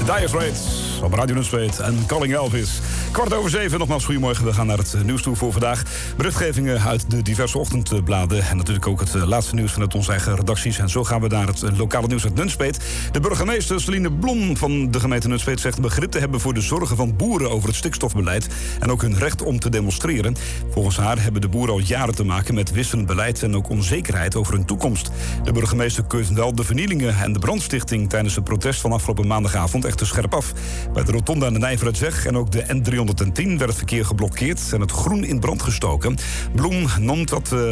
Dire Straits op Radio Nunspeet en Calling Elvis. 6:15, nogmaals goedemorgen. We gaan naar het nieuws toe voor vandaag. Berichtgevingen uit de diverse ochtendbladen. En natuurlijk ook het laatste nieuws vanuit onze eigen redacties. En zo gaan we naar het lokale nieuws uit Nunspeet. De burgemeester Celine Blom van de gemeente Nunspeet zegt begrip te hebben voor de zorgen van boeren over het stikstofbeleid. En ook hun recht om te demonstreren. Volgens haar hebben de boeren al jaren te maken met wisselend beleid en ook onzekerheid over hun toekomst. De burgemeester keurt wel de vernielingen en de brandstichting tijdens het protest van afgelopen maandagavond echter scherp af. Bij de rotonde aan de Nijverheidsweg en ook de N310 werd het verkeer geblokkeerd en het groen in brand gestoken. Blom noemt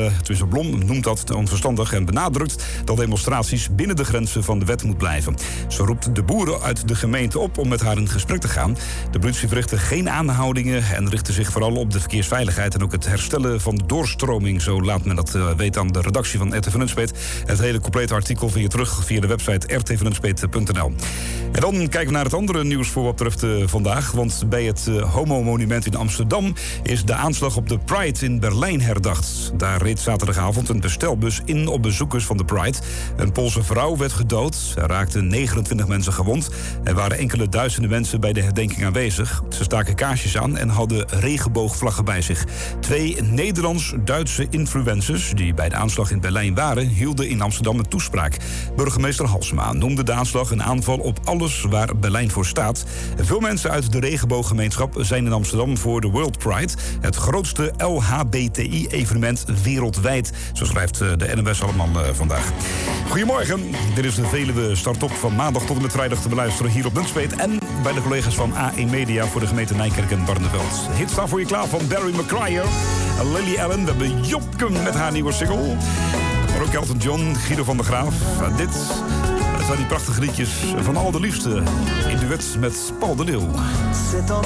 dat onverstandig en benadrukt dat demonstraties binnen de grenzen van de wet moet blijven. Ze roept de boeren uit de gemeente op om met haar in gesprek te gaan. De politie verrichtte geen aanhoudingen en richtte zich vooral op de verkeersveiligheid en ook het herstellen van de doorstroming. Zo laat men dat weten aan de redactie van RTV Nunspeet. Het hele complete artikel vind je terug via de website rtvnunspeet.nl. En dan kijken we naar het andere nieuws voor wat betreft vandaag. Want bij het Homo-monument in Amsterdam is de aanslag op de Pride in Berlijn herdacht. Daar reed zaterdagavond een bestelbus in op bezoekers van de Pride. Een Poolse vrouw werd gedood. Er raakten 29 mensen gewond. Er waren enkele duizenden mensen bij de herdenking aanwezig. Ze staken kaarsjes aan en hadden regenboogvlaggen bij zich. 2 Nederlands-Duitse influencers die bij de aanslag in Berlijn waren, hielden in Amsterdam een toespraak. Burgemeester Halsema noemde de aanslag een aanval op alles waar Berlijn voor staat. Veel mensen uit de regenbooggemeenschap zijn in Amsterdam voor de World Pride, het grootste LHBTI-evenement wereldwijd. Zo schrijft de NOS allemaal vandaag. Goedemorgen, dit is de Veluwe Start-op van maandag tot en met vrijdag te beluisteren hier op Nunspeet en bij de collega's van A1 Media voor de gemeente Nijkerk en Barneveld. Hit staan voor je klaar van Barry McCrier, Lily Allen, we hebben Jopke met haar nieuwe single. Maar ook Elton John, Guido van der Graaf. En dit zijn die prachtige liedjes van Al de Liefste in duet met Paul de Leeuw. C'est en